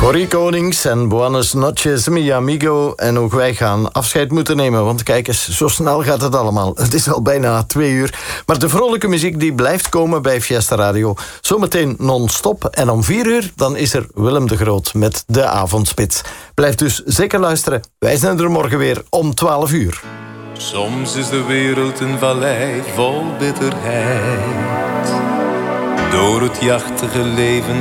Corrie Konings en Buenas noches, mi amigo. En ook wij gaan afscheid moeten nemen, want kijk eens, zo snel gaat het allemaal. Het is al bijna 2 uur. Maar de vrolijke muziek die blijft komen bij Fiesta Radio. Zometeen non-stop. En om 4 uur, dan is er Willem de Groot met de Avondspits. Blijf dus zeker luisteren. Wij zijn er morgen weer om 12 uur. Soms is de wereld een vallei vol bitterheid. Door het jachtige leven